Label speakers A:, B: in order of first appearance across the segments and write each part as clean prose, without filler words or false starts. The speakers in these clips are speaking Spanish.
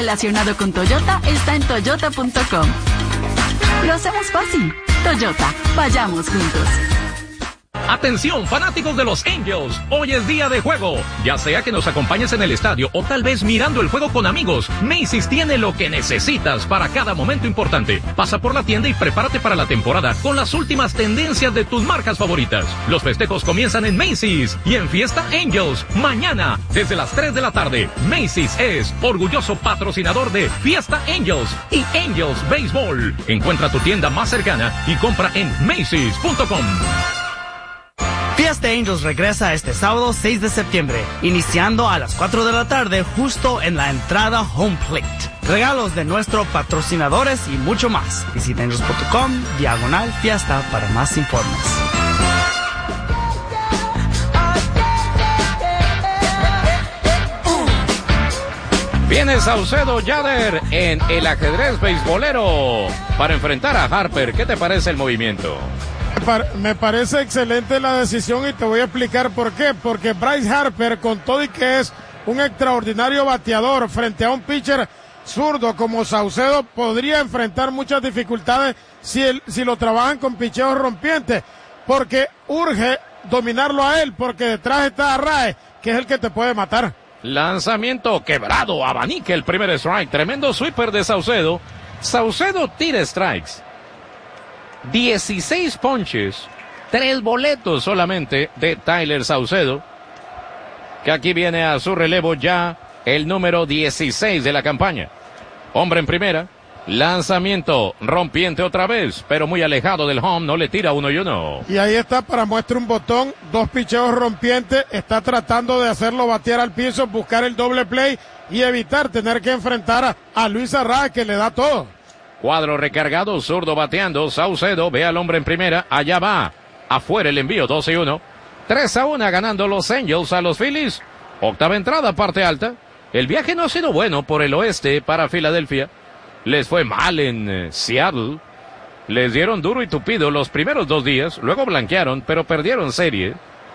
A: relacionado con Toyota está en toyota.com. Lo hacemos fácil. Toyota, vayamos juntos.
B: Atención, fanáticos de los Angels, hoy es día de juego. Ya sea que nos acompañes en el estadio o tal vez mirando el juego con amigos, Macy's tiene lo que necesitas para cada momento importante. Pasa por la tienda y prepárate para la temporada con las últimas tendencias de tus marcas favoritas. Los festejos comienzan en Macy's y en Fiesta Angels, mañana desde las 3 de la tarde. Macy's es orgulloso patrocinador de Fiesta Angels y Angels Baseball. Encuentra tu tienda más cercana y compra en Macy's.com.
C: Fiesta Angels regresa este sábado 6 de septiembre, iniciando a las 4 de la tarde justo en la entrada Home Plate. Regalos de nuestros patrocinadores y mucho más. Visita angels.com/fiesta para más informes.
B: Viene Saucedo Yader en el ajedrez beisbolero para enfrentar a Harper. ¿Qué te parece el movimiento?
D: Me parece excelente la decisión y te voy a explicar por qué. Porque Bryce Harper, con todo y que es un extraordinario bateador frente a un pitcher zurdo como Saucedo, podría enfrentar muchas dificultades si lo trabajan con picheos rompientes, porque urge dominarlo a él, porque detrás está Arraez, que es el que te puede matar.
B: Lanzamiento quebrado, abanica el primer strike, tremendo sweeper de Saucedo. Saucedo tira strikes. 16 ponches, 3 boletos solamente de Tyler Saucedo, que aquí viene a su relevo ya el número 16 de la campaña. Hombre en primera, lanzamiento rompiente otra vez, pero muy alejado del home, no le tira 1-1.
D: Y ahí está, para muestra un botón, 2 picheos rompientes, está tratando de hacerlo batear al piso, buscar el doble play y evitar tener que enfrentar a Luis Arraez, que le da todo.
B: Cuadro recargado, zurdo bateando, Saucedo ve al hombre en primera, allá va, afuera el envío, 2-1, 3-1 ganando los Angels a los Phillies, octava entrada, parte alta. El viaje no ha sido bueno por el oeste para Filadelfia, les fue mal en Seattle, les dieron duro y tupido los primeros 2 días, luego blanquearon, pero perdieron serie.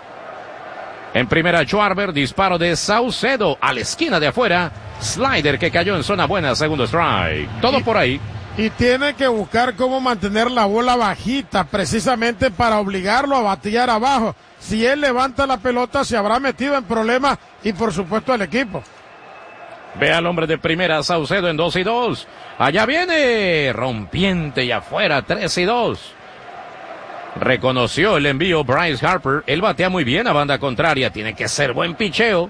B: En primera, Schwarber, disparo de Saucedo a la esquina de afuera, slider que cayó en zona buena, segundo strike, todo por ahí.
D: Y tiene que buscar cómo mantener la bola bajita, precisamente para obligarlo a batear abajo. Si él levanta la pelota, se habrá metido en problemas y por supuesto el equipo.
B: Ve al hombre de primera, Saucedo en 2-2. Allá viene, rompiente y afuera, 3-2. Reconoció el envío Bryce Harper. Él batea muy bien a banda contraria. Tiene que ser buen picheo.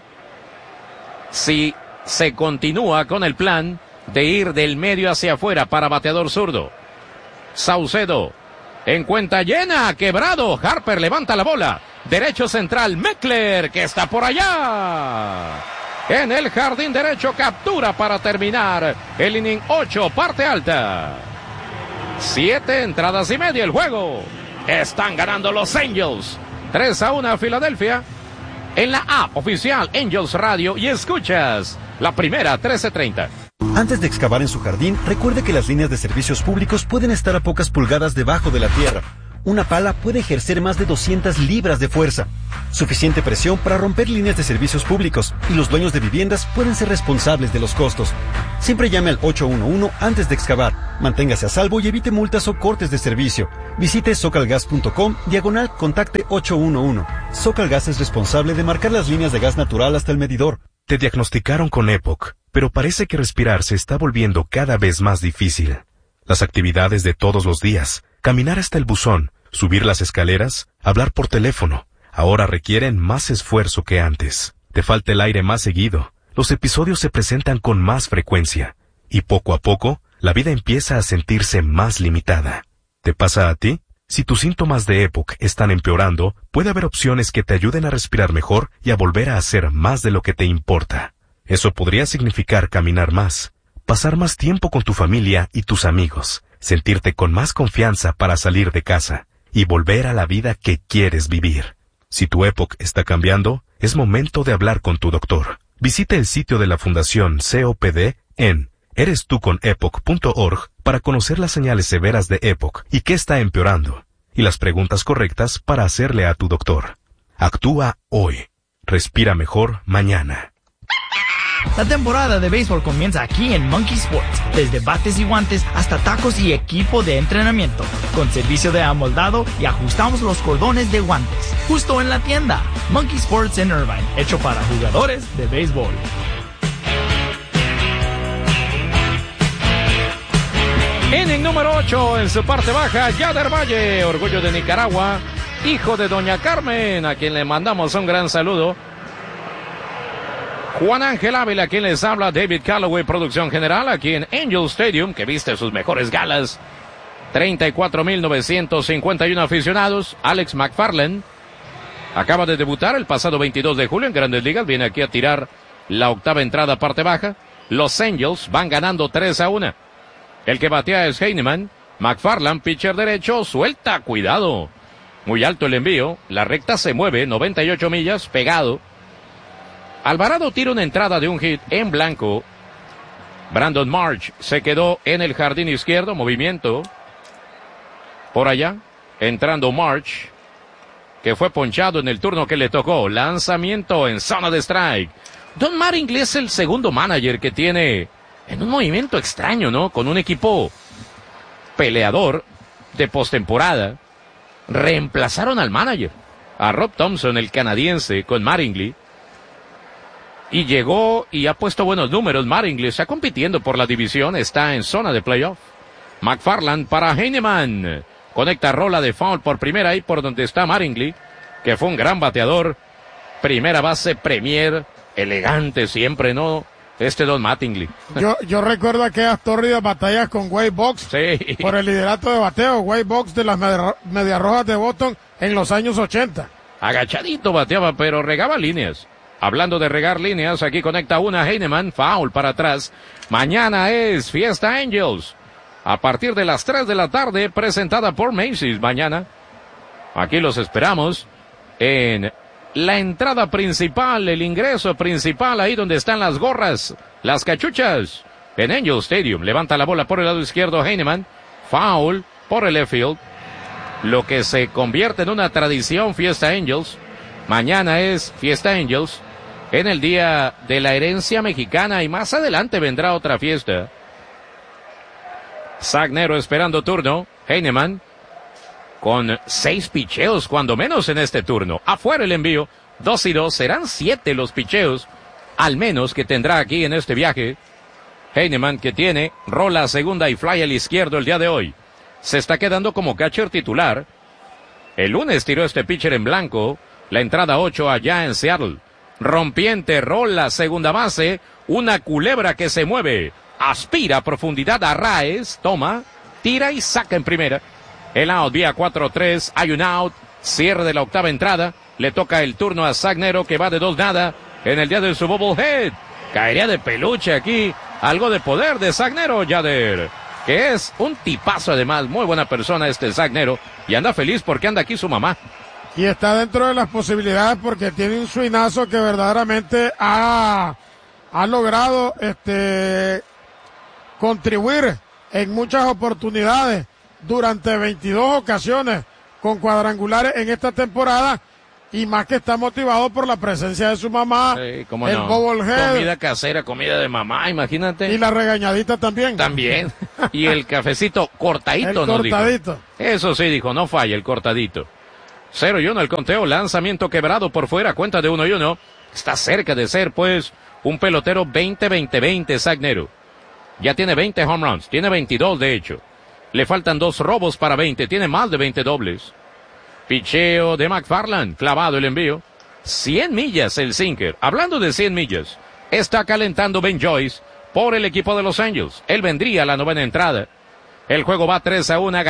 B: Si se continúa con el plan de ir del medio hacia afuera para bateador zurdo. Saucedo en cuenta llena, quebrado. Harper levanta la bola. Derecho central, Meckler, que está por allá. En el jardín derecho, captura para terminar el inning 8, parte alta. 7 entradas y media el juego. Están ganando los Angels. 3-1 a Filadelfia. En la app oficial Angels Radio y escuchas la primera 13:30.
E: Antes de excavar en su jardín, recuerde que las líneas de servicios públicos pueden estar a pocas pulgadas debajo de la tierra. Una pala puede ejercer más de 200 libras de fuerza. Suficiente presión para romper líneas de servicios públicos, y los dueños de viviendas pueden ser responsables de los costos. Siempre llame al 811 antes de excavar. Manténgase a salvo y evite multas o cortes de servicio. Visite socalgas.com/contacte 811. Socalgas es responsable de marcar las líneas de gas natural hasta el medidor.
F: Te diagnosticaron con EPOC, pero parece que respirar se está volviendo cada vez más difícil. Las actividades de todos los días, caminar hasta el buzón, subir las escaleras, hablar por teléfono, ahora requieren más esfuerzo que antes. Te falta el aire más seguido, los episodios se presentan con más frecuencia, y poco a poco, la vida empieza a sentirse más limitada. ¿Te pasa a ti? Si tus síntomas de EPOC están empeorando, puede haber opciones que te ayuden a respirar mejor y a volver a hacer más de lo que te importa. Eso podría significar caminar más, pasar más tiempo con tu familia y tus amigos, sentirte con más confianza para salir de casa y volver a la vida que quieres vivir. Si tu EPOC está cambiando, es momento de hablar con tu doctor. Visita el sitio de la Fundación COPD en erestuconepoc.org para conocer las señales severas de EPOC y qué está empeorando, y las preguntas correctas para hacerle a tu doctor. Actúa hoy. Respira mejor mañana.
C: La temporada de béisbol comienza aquí en Monkey Sports, desde bates y guantes hasta tacos y equipo de entrenamiento, con servicio de amoldado y ajustamos los cordones de guantes, justo en la tienda. Monkey Sports en Irvine, hecho para jugadores de béisbol.
B: Inning número 8 en su parte baja, Yader Valle, orgullo de Nicaragua, hijo de doña Carmen, a quien le mandamos un gran saludo. Juan Ángel Ávila, a quien les habla, David Calloway, producción general, aquí en Angel Stadium, que viste sus mejores galas. 34,951 aficionados. Alex McFarland acaba de debutar el pasado 22 de julio en Grandes Ligas, viene aquí a tirar la octava entrada parte baja. Los Angels van ganando 3-1. El que batea es Heinemann. McFarland, pitcher derecho, suelta, cuidado. Muy alto el envío, la recta se mueve, 98 millas, pegado. Alvarado tira una entrada de un hit en blanco. Brandon March se quedó en el jardín izquierdo, movimiento. Por allá, entrando March, que fue ponchado en el turno que le tocó. Lanzamiento en zona de strike. Don Mattingly es el segundo manager que tiene en un movimiento extraño, ¿no? Con un equipo peleador de postemporada. Reemplazaron al manager, a Rob Thompson, el canadiense, con Mattingly. Y llegó y ha puesto buenos números. Mattingly está compitiendo por la división, está en zona de playoff. McFarland para Heinemann. Conecta rola de foul por primera ahí por donde está Mattingly, que fue un gran bateador. Primera base premier, elegante siempre, ¿no? Don Mattingly.
D: Yo recuerdo aquellas tórridas batallas con Wade Boggs,
B: sí,
D: por el liderato de bateo. Wade Boggs de las Medias Rojas de Boston en los años 80.
B: Agachadito bateaba, pero regaba líneas. Hablando de regar líneas, aquí conecta una Heinemann, foul para atrás. Mañana es Fiesta Angels. A partir de las 3 de la tarde, presentada por Macy's mañana. Aquí los esperamos en la entrada principal, el ingreso principal, ahí donde están las gorras, las cachuchas, en Angel Stadium. Levanta la bola por el lado izquierdo Heinemann, foul por el left field. Lo que se convierte en una tradición, Fiesta Angels. Mañana es Fiesta Angels, en el día de la herencia mexicana, y más adelante vendrá otra fiesta. Sagnero esperando turno. Heinemann con 6 picheos, cuando menos en este turno. Afuera el envío. 2-2. Serán 7 los picheos, al menos, que tendrá aquí en este viaje. Heinemann, que tiene rola segunda y fly al izquierdo el día de hoy. Se está quedando como catcher titular. El lunes tiró este pitcher en blanco. La entrada 8 allá en Seattle. Rompiente, rola segunda base. Una culebra que se mueve. Aspira a profundidad a Raes. Toma, tira y saca en primera. El out vía 4-3. Hay un out. Cierre de la octava entrada. Le toca el turno a Sagnero, que va de 2-0 en el día de su bobblehead. Caería de peluche aquí. Algo de poder de Sagnero, Yader, que es un tipazo además. Muy buena persona este Sagnero. Y anda feliz porque anda aquí su mamá.
D: Y está dentro de las posibilidades porque tiene un swingazo que verdaderamente ha logrado contribuir en muchas oportunidades durante 22 ocasiones con cuadrangulares en esta temporada, y más que está motivado por la presencia de su mamá,
B: sí, el
D: no. Bobblehead,
B: comida casera, comida de mamá, imagínate.
D: Y la regañadita también.
B: También. Y el cafecito cortadito, ¿no?
D: Cortadito.
B: Dijo. Eso sí, dijo, no falla el cortadito. 0-1 el conteo, lanzamiento quebrado por fuera, cuenta de 1-1. Está cerca de ser, pues, un pelotero 20-20-20, Sagnero. Ya tiene 20 home runs, tiene 22 de hecho. Le faltan 2 robos para 20, tiene más de 20 dobles. Picheo de McFarland, clavado el envío. 100 millas el sinker. Hablando de 100 millas, está calentando Ben Joyce por el equipo de Los Angels. Él vendría a la novena entrada. El juego va 3-1.